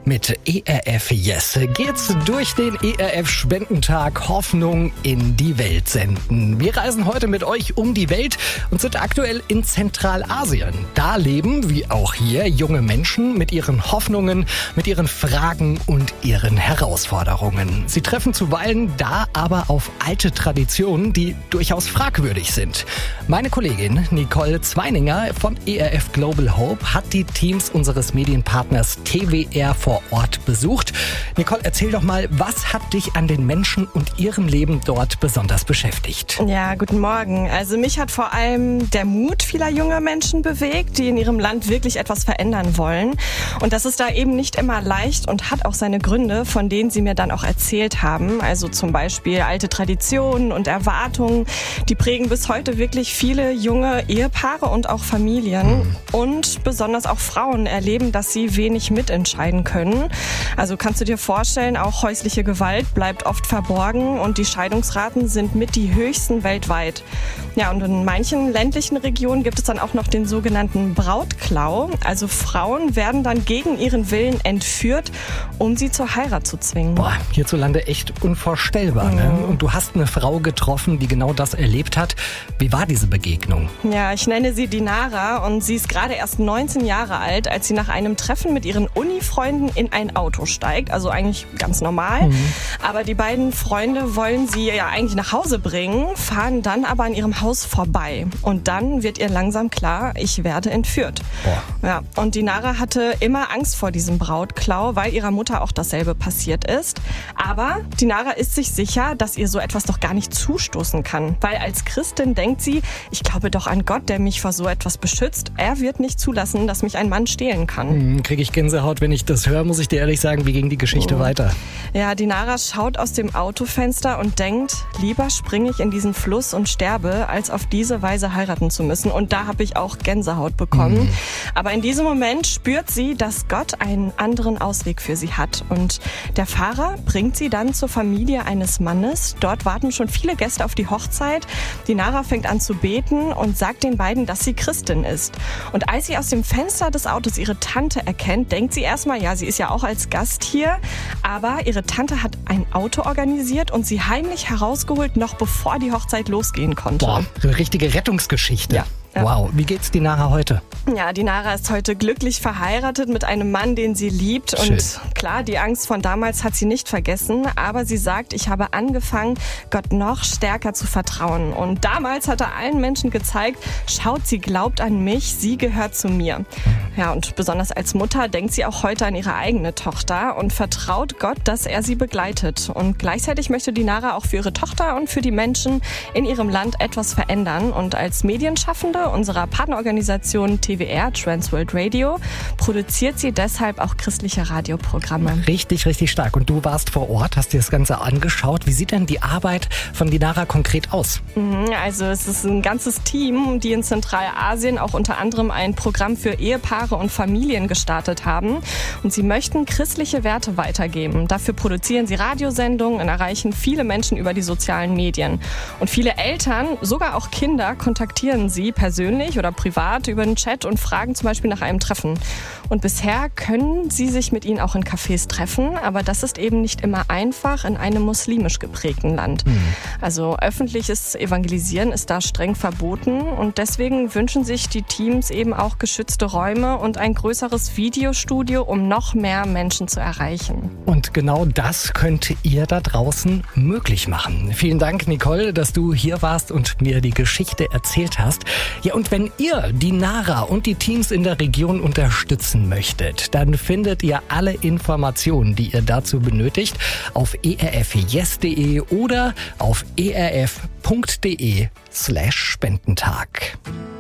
Mit ERF Yes geht's durch den ERF Spendentag Hoffnung in die Welt senden. Wir reisen heute mit euch um die Welt und sind aktuell in Zentralasien. Da leben, wie auch hier, junge Menschen mit ihren Hoffnungen, mit ihren Fragen und ihren Herausforderungen. Sie treffen zuweilen da aber auf alte Traditionen, die durchaus fragwürdig sind. Meine Kollegin Nicole Zweininger von ERF Global Hope hat die Teams unseres Medienpartners TWR vor Ort besucht. Nicole, erzähl doch mal, was hat dich an den Menschen und ihrem Leben dort besonders beschäftigt? Ja, guten Morgen. Also mich hat vor allem der Mut vieler junger Menschen bewegt, die in ihrem Land wirklich etwas verändern wollen. Und das ist da eben nicht immer leicht und hat auch seine Gründe, von denen sie mir dann auch erzählt haben. Also zum Beispiel alte Traditionen und Erwartungen, die prägen bis heute wirklich viele junge Ehepaare und auch Familien. Und besonders auch Frauen erleben, dass sie wenig mitentscheiden können. Also kannst du dir vorstellen, auch häusliche Gewalt bleibt oft verborgen und die Scheidungsraten sind mit die höchsten weltweit. Ja, und in manchen ländlichen Regionen gibt es dann auch noch den sogenannten Brautklau. Also Frauen werden dann gegen ihren Willen entführt, um sie zur Heirat zu zwingen. Boah, hierzulande echt unvorstellbar, ne? Und du hast eine Frau getroffen, die genau das erlebt hat. Wie war diese Begegnung? Ja, ich nenne sie Dinara und sie ist gerade erst 19 Jahre alt, als sie nach einem Treffen mit ihren Uni-Freunden in ein Auto steigt. Also eigentlich ganz normal. Aber die beiden Freunde wollen sie ja eigentlich nach Hause bringen, fahren dann aber an ihrem Haus vorbei. Und dann wird ihr langsam klar, ich werde entführt. Boah. Ja, und Dinara hatte immer Angst vor diesem Brautklau, weil ihrer Mutter auch dasselbe passiert ist. Aber Dinara ist sich sicher, dass ihr so etwas doch gar nicht zustoßen kann. Weil als Christin denkt sie, ich glaube doch an Gott, der mich vor so etwas beschützt. Er wird nicht zulassen, dass mich ein Mann stehlen kann. Kriege ich Gänsehaut, wenn ich das höre, muss ich dir ehrlich sagen, wie ging die Geschichte weiter? Ja, Dinara schaut aus dem Autofenster und denkt, lieber springe ich in diesen Fluss und sterbe, als auf diese Weise heiraten zu müssen. Und da habe ich auch Gänsehaut bekommen. Aber in diesem Moment spürt sie, dass Gott einen anderen Ausweg für sie hat. Und der Fahrer bringt sie dann zur Familie eines Mannes. Dort warten schon viele Gäste auf die Hochzeit. Dinara fängt an zu beten und sagt den beiden, dass sie Christin ist. Und als sie aus dem Fenster des Autos ihre Tante erkennt, denkt sie erstmal, ja, sie ist ja auch als Gast hier. Aber ihre Tante hat ein Auto organisiert und sie heimlich herausgeholt, noch bevor die Hochzeit losgehen konnte. Boah, eine richtige Rettungsgeschichte. Ja. Wow, wie geht's Dinara heute? Ja, Dinara ist heute glücklich verheiratet mit einem Mann, den sie liebt. Schön. Und klar, die Angst von damals hat sie nicht vergessen. Aber sie sagt, ich habe angefangen, Gott noch stärker zu vertrauen. Und damals hat er allen Menschen gezeigt, schaut, sie glaubt an mich, sie gehört zu mir. Ja, und besonders als Mutter denkt sie auch heute an ihre eigene Tochter und vertraut Gott, dass er sie begleitet. Und gleichzeitig möchte Dinara auch für ihre Tochter und für die Menschen in ihrem Land etwas verändern. Und als Medienschaffende unserer Partnerorganisation TWR, Transworld Radio, produziert sie deshalb auch christliche Radioprogramme. Richtig, richtig stark. Und du warst vor Ort, hast dir das Ganze angeschaut. Wie sieht denn die Arbeit von Dinara konkret aus? Also es ist ein ganzes Team, die in Zentralasien auch unter anderem ein Programm für Ehepaare und Familien gestartet haben. Und sie möchten christliche Werte weitergeben. Dafür produzieren sie Radiosendungen und erreichen viele Menschen über die sozialen Medien. Und viele Eltern, sogar auch Kinder, kontaktieren sie persönlich oder privat über den Chat und fragen zum Beispiel nach einem Treffen. Und bisher können sie sich mit ihnen auch in Cafés treffen, aber das ist eben nicht immer einfach in einem muslimisch geprägten Land. Also öffentliches Evangelisieren ist da streng verboten und deswegen wünschen sich die Teams eben auch geschützte Räume und ein größeres Videostudio, um noch mehr Menschen zu erreichen. Und genau das könnt ihr da draußen möglich machen. Vielen Dank, Nicole, dass du hier warst und mir die Geschichte erzählt hast. Ja, und wenn ihr Dinara und die Teams in der Region unterstützen möchtet, dann findet ihr alle Informationen, die ihr dazu benötigt, auf erfyes.de oder auf erf.de/Spendentag.